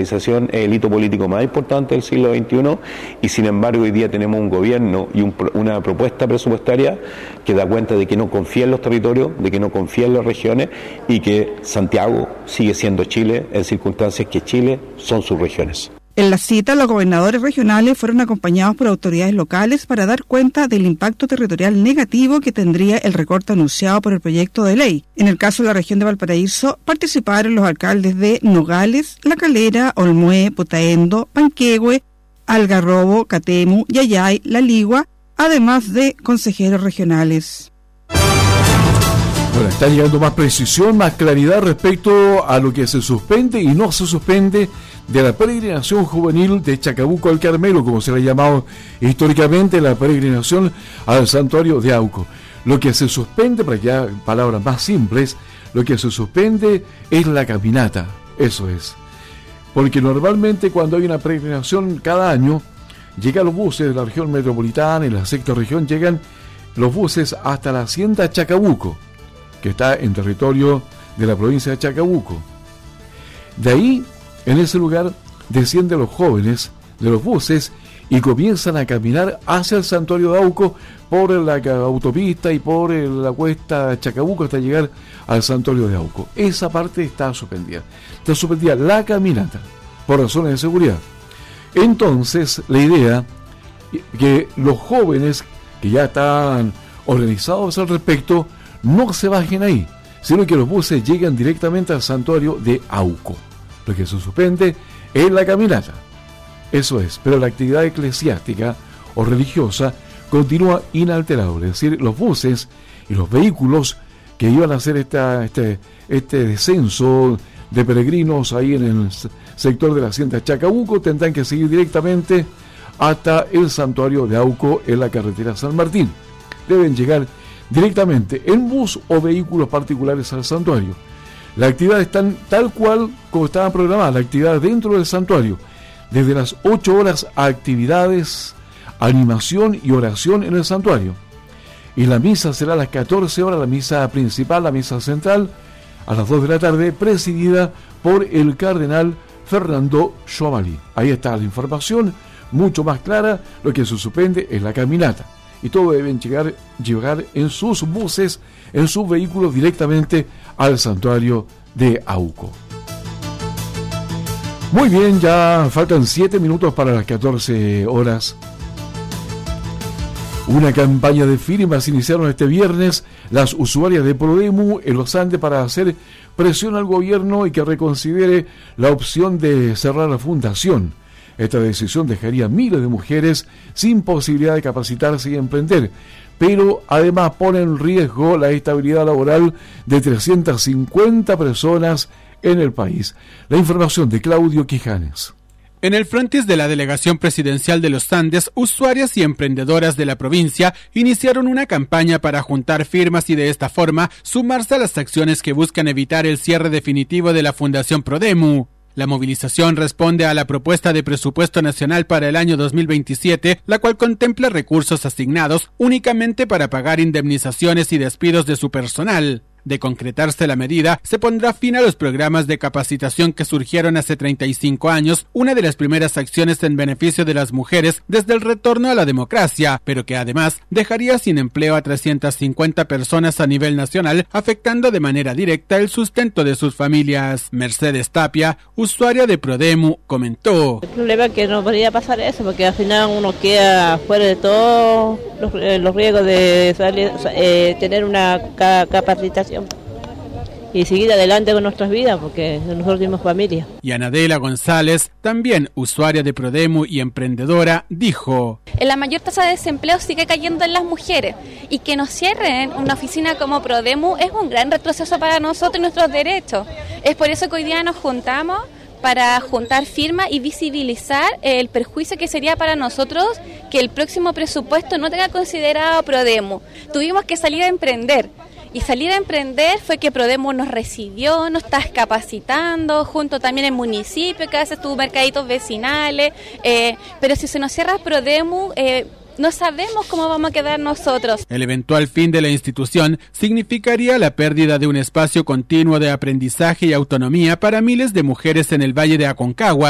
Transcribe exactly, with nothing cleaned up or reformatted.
descentralización es el hito político más importante del siglo veintiuno y sin embargo hoy día tenemos un gobierno y un, una propuesta presupuestaria que da cuenta de que no confía en los territorios, de que no confía en las regiones y que Santiago sigue siendo Chile en circunstancias que Chile son sus regiones. En la cita, los gobernadores regionales fueron acompañados por autoridades locales para dar cuenta del impacto territorial negativo que tendría el recorte anunciado por el proyecto de ley. En el caso de la región de Valparaíso, participaron los alcaldes de Nogales, La Calera, Olmué, Putaendo, Panquehue, Algarrobo, Catemu, Yayay, La Ligua, además de consejeros regionales. Bueno, está llegando más precisión, más claridad respecto a lo que se suspende y no se suspende de la peregrinación juvenil de Chacabuco al Carmelo, como se le ha llamado históricamente la peregrinación al santuario de Auco. Lo que se suspende, para ya palabras más simples, lo que se suspende es la caminata, eso es. Porque normalmente cuando hay una peregrinación cada año, llegan los buses de la región metropolitana y la sexta región, llegan los buses hasta la hacienda Chacabuco, que está en territorio de la provincia de Chacabuco. De ahí, en ese lugar, descienden los jóvenes de los buses y comienzan a caminar hacia el santuario de Auco por la autopista y por la cuesta Chacabuco hasta llegar al santuario de Auco. Esa parte está suspendida. Está suspendida la caminata por razones de seguridad. Entonces, la idea que los jóvenes que ya están organizados al respecto no se bajen ahí, sino que los buses lleguen directamente al santuario de Auco. Lo que se suspende es la caminata, eso es, pero la actividad eclesiástica o religiosa continúa inalterable, es decir, los buses y los vehículos que iban a hacer esta, este, este descenso de peregrinos ahí en el sector de la hacienda Chacabuco tendrán que seguir directamente hasta el santuario de Auco en la carretera San Martín. Deben llegar directamente en bus o vehículos particulares al santuario. La actividad está tal cual como estaba programada, la actividad dentro del santuario, desde las ocho horas actividades, animación y oración en el santuario. Y la misa será a las catorce horas, la misa principal, la misa central, a las dos de la tarde, presidida por el cardenal Fernando Chovalí. Ahí está la información, mucho más clara. Lo que se suspende es la caminata. Y todos deben llegar, llegar en sus buses, en sus vehículos directamente al santuario de Auco. Muy bien, ya faltan siete minutos para las catorce horas. Una campaña de firmas iniciaron este viernes las usuarias de Prodemu en los Andes para hacer presión al gobierno y que reconsidere la opción de cerrar la fundación. Esta decisión dejaría a miles de mujeres sin posibilidad de capacitarse y emprender, pero además pone en riesgo la estabilidad laboral de trescientas cincuenta personas en el país. La información de Claudio Quijanes. En el frontis de la Delegación Presidencial de los Andes, usuarias y emprendedoras de la provincia iniciaron una campaña para juntar firmas y de esta forma sumarse a las acciones que buscan evitar el cierre definitivo de la Fundación Prodemu. La movilización responde a la propuesta de presupuesto nacional para el año dos mil veintisiete, la cual contempla recursos asignados únicamente para pagar indemnizaciones y despidos de su personal. De concretarse la medida, se pondrá fin a los programas de capacitación que surgieron hace treinta y cinco años, una de las primeras acciones en beneficio de las mujeres desde el retorno a la democracia, pero que además dejaría sin empleo a trescientas cincuenta personas a nivel nacional, afectando de manera directa el sustento de sus familias. Mercedes Tapia, usuaria de Prodemu, comentó: El problema es que no podría pasar eso, porque al final uno queda fuera de todos los, los riesgos de salir, eh, tener una ca- capacitación y seguir adelante con nuestras vidas, porque nosotros tenemos familia. Y Anadela González, también usuaria de Prodemu y emprendedora, dijo: La mayor tasa de desempleo sigue cayendo en las mujeres, y que nos cierren una oficina como Prodemu es un gran retroceso para nosotros y nuestros derechos. Es por eso que hoy día nos juntamos para juntar firmas y visibilizar el perjuicio que sería para nosotros que el próximo presupuesto no tenga considerado Prodemu. Tuvimos que salir a emprender. Y salir a emprender fue que Prodemu nos recibió, nos está capacitando, junto también el municipio que hace tus mercaditos vecinales, eh, pero si se nos cierra Prodemu, eh, no sabemos cómo vamos a quedar nosotros. El eventual fin de la institución significaría la pérdida de un espacio continuo de aprendizaje y autonomía para miles de mujeres en el Valle de Aconcagua,